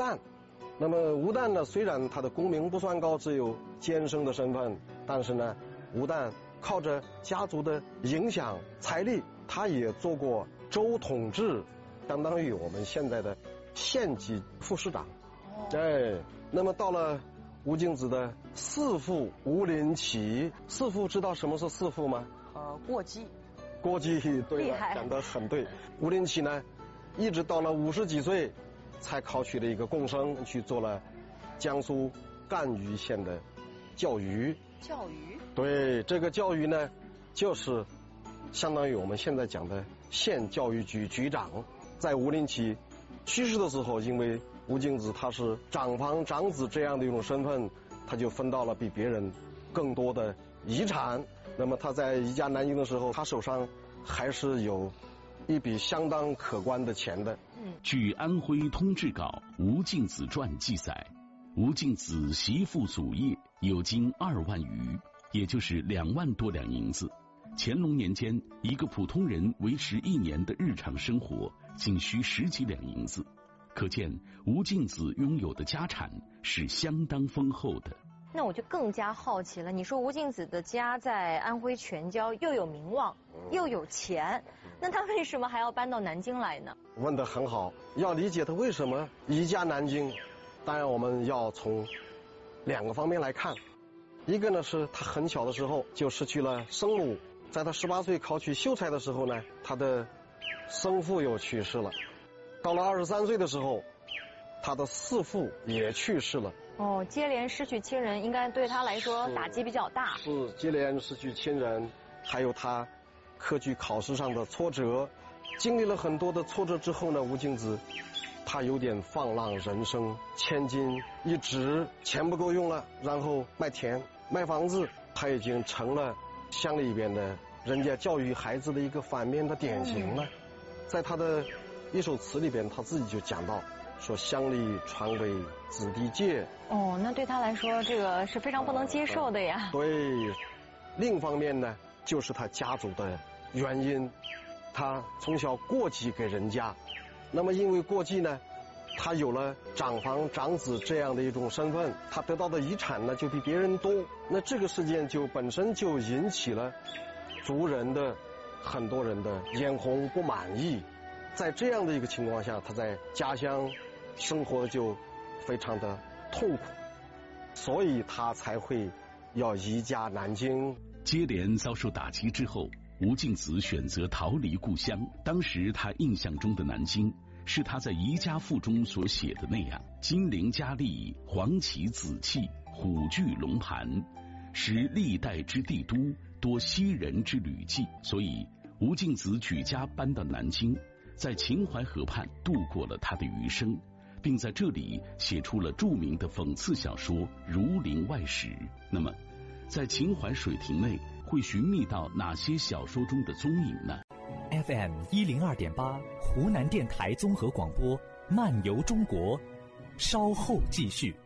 旦。那么吴旦呢，虽然他的功名不算高，只有监生的身份，但是呢，吴旦靠着家族的影响财力，他也做过州统治，相当于我们现在的县级副市长。那么到了吴敬梓的四父吴林奇，四父知道什么是四父吗？ 过继。 过继，对，讲得很对。吴林奇呢，一直到了50几岁，才考取了一个贡生，去做了江苏赣榆县的教育。 教育？ 对，这个教育呢，就是相当于我们现在讲的县教育局局长。在吴林奇去世的时候，因为吴敬梓他是长房长子这样的一种身份，他就分到了比别人更多的遗产。那么他在移家南京的时候，他手上还是有一笔相当可观的钱的。 据《安徽通志稿·吴敬梓传》记载，吴敬梓媳妇祖业有金2万余，也就是2万多两银子。乾隆年间，一个普通人维持1年的日常生活，仅需10几两银子。可见吴敬梓拥有的家产是相当丰厚的。 那我就更加好奇了，你说吴敬梓的家在安徽全椒，又有名望，又有钱，那他为什么还要搬到南京来呢？ 问得很好，要理解他为什么移家南京，当然我们要从2个方面来看。一个呢是他很小的时候就失去了生母，在他18岁考取秀才的时候呢，他的生父又去世了。到了23岁的时候，他的四父也去世了。 接连失去亲人，应该对他来说打击比较大。 是接连失去亲人，还有他科举考试上的挫折，经历了很多的挫折之后呢，吴敬梓他有点放浪人生，千金一掷，钱不够用了，然后卖田卖房子，他已经成了乡里边的人家教育孩子的一个反面的典型了。在他的一首词里边，他自己就讲到说，乡里传为子弟戒。 那对他来说这个是非常不能接受的呀。 对，另一方面呢，就是他家族的原因，他从小过继给人家，那么因为过继呢，他有了长房长子这样的一种身份，他得到的遗产呢就比别人多。那这个事件就本身就引起了族人的很多人的眼红不满意。在这样的一个情况下，他在家乡生活就非常的痛苦，所以他才会要移家南京。 接连遭受打击之后，吴敬梓选择逃离故乡。当时他印象中的南京，是他在《遗家赋》中所写的那样：金陵佳丽，黄旗紫气，虎踞龙盘，使历代之帝都，多西人之旅迹。所以吴敬梓举家搬到南京，在秦淮河畔度过了他的余生，并在这里写出了著名的讽刺小说《儒林外史》。那么在秦淮水亭内会寻觅到哪些小说中的踪影呢？ FM 102.8湖南电台综合广播，漫游中国，稍后继续。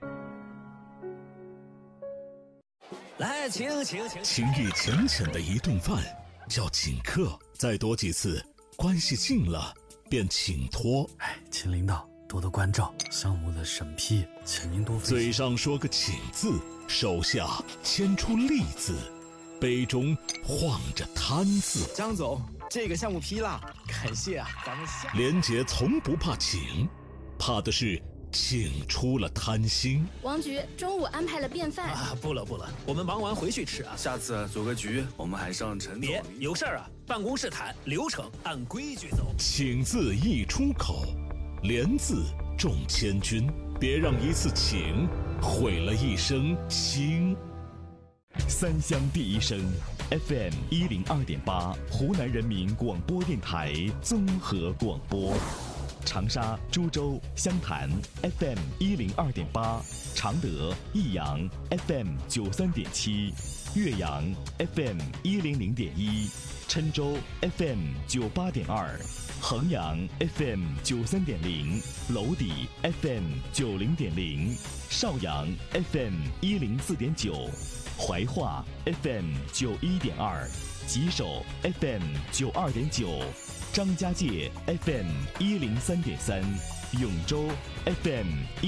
来，请。 情意浅浅的一顿饭叫请客，再多几次关系近了便请托。 请领导多多关照，项目的审批请您多费心。 嘴上说个请字，手下牵出利字，杯中晃着贪字。 张总，这个项目批了，感谢啊，咱们下。 连杰从不怕请，怕的是请出了贪心。 王局中午安排了便饭不了，我们忙完回去吃啊。下次组个局，我们还上陈总。别有事啊，办公室谈，流程按规矩走。 请字一出口，连字重千钧，别让一次请毁了一生情。 三湘第一声 FM 102.8湖南人民广播电台综合广播。长沙、株洲、湘潭 FM 102.8，常德、益阳 FM 93.7，岳阳 FM 100.1，郴州 FM 98.2，衡阳 FM 93.0，娄底 FM 90.0，邵阳 FM 104.9，怀化 FM 91.2，吉首 FM 92.9，张家界 FM 103.3，永州 FM